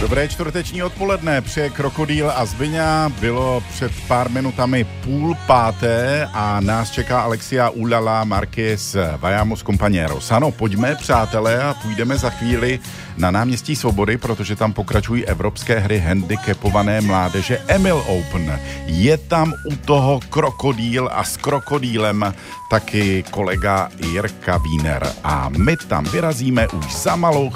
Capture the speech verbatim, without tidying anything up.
Dobré čtvrteční odpoledne, přeje Krokodýl a Zbyňa. Bylo před pár minutami půl páté a nás čeká Alexia Ulala Marquez Vayamos compañeros. Ano, pojďme, přátelé, a půjdeme za chvíli na náměstí Svobody, protože tam pokračují evropské hry handicapované mládeže Emil Open. Je tam u toho Krokodýl a s Krokodýlem taky kolega Jirka Wiener. A my tam vyrazíme už za malou